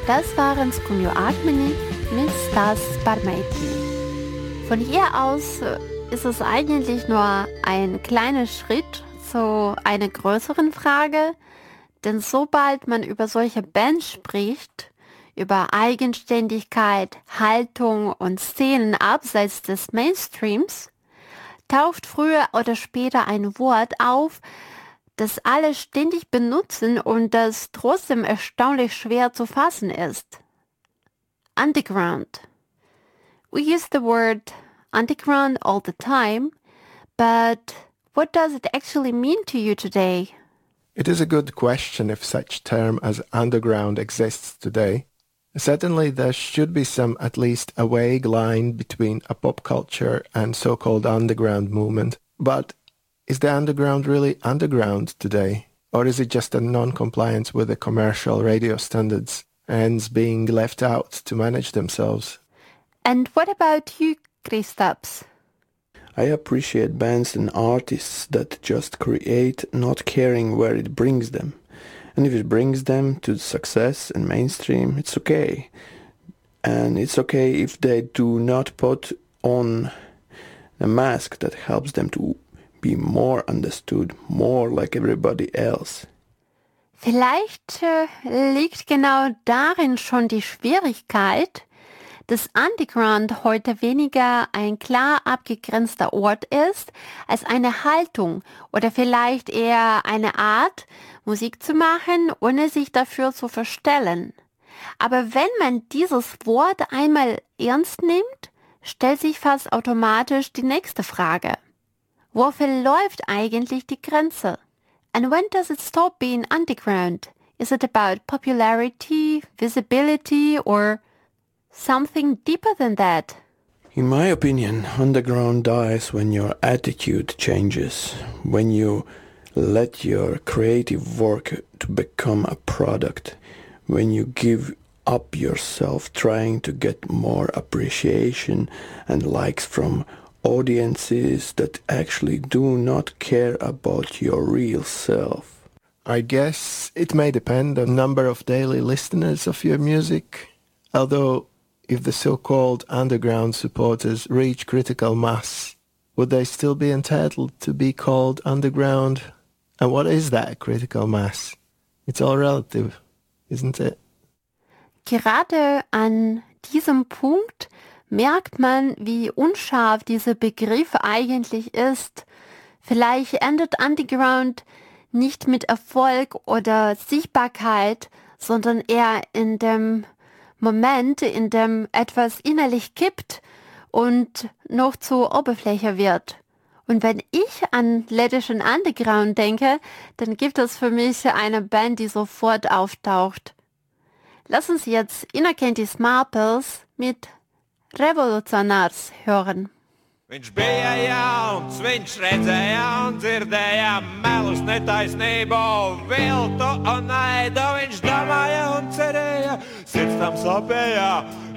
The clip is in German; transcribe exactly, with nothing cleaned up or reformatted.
Das waren Skumio Atmeni mit Stas Barmeiti. Von hier aus ist es eigentlich nur ein kleiner Schritt zu einer größeren Frage, denn sobald man über solche Bands spricht, über Eigenständigkeit, Haltung und Szenen abseits des Mainstreams, taucht früher oder später ein Wort auf, das alle ständig benutzen und das trotzdem erstaunlich schwer zu fassen ist. Underground. We use the word underground all the time, but what does it actually mean to you today? It is a good question if such term as underground exists today. Certainly there should be some, at least a vague line between a pop culture and so-called underground movement. But is the underground really underground today? Or is it just a non-compliance with the commercial radio standards, hence being left out to manage themselves? And what about you, Kristaps? I appreciate bands and artists that just create, not caring where it brings them. And if it brings them to success and mainstream, it's okay. And it's okay if they do not put on a mask that helps them to be more understood, more like everybody else. Vielleicht äh, liegt genau darin schon die Schwierigkeit, dass Underground heute weniger ein klar abgegrenzter Ort ist, als eine Haltung oder vielleicht eher eine Art, Musik zu machen, ohne sich dafür zu verstellen. Aber wenn man dieses Wort einmal ernst nimmt, stellt sich fast automatisch die nächste Frage. Wo verläuft eigentlich die Grenze? And when does it stop being underground? Is it about popularity, visibility, or something deeper than that? In my opinion, underground dies when your attitude changes, when you let your creative work to become a product, when you give up yourself trying to get more appreciation and likes from audiences that actually do not care about your real self. I guess it may depend on the number of daily listeners of your music, although if the so-called underground supporters reach critical mass, would they still be entitled to be called underground? And what is that critical mass? It's all relative, isn't it? Gerade an diesem Punkt merkt man, wie unscharf dieser Begriff eigentlich ist. Vielleicht endet Underground nicht mit Erfolg oder Sichtbarkeit, sondern eher in dem Moment, in dem etwas innerlich kippt und noch zur Oberfläche wird. Und wenn ich an lettischen Underground denke, dann gibt es für mich eine Band, die sofort auftaucht. Lass uns jetzt Innocentis Marpels mit Revolucionārs hören. Viņš bija jauns, viņš redzēja un dzirdēja melus, netaisnību, viltu un naidu. Viņš domāja un cerēja, sirds tam sāpēja.